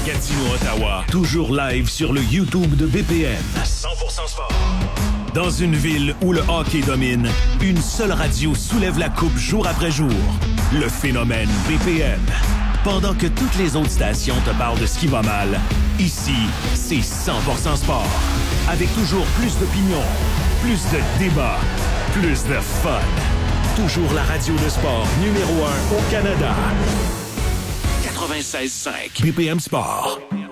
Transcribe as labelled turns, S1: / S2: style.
S1: Gatineau-Ottawa. Toujours live sur le YouTube de BPM. À 100% sport. Dans une ville où le hockey domine, une seule radio soulève la coupe jour après jour. Le phénomène BPM. Pendant que toutes les autres stations te parlent de ce qui va mal, ici, c'est 100% sport. Avec toujours plus d'opinions, plus de débats, plus de fun. Toujours la radio de sport numéro 1 au Canada. 96.5 BPM Sport.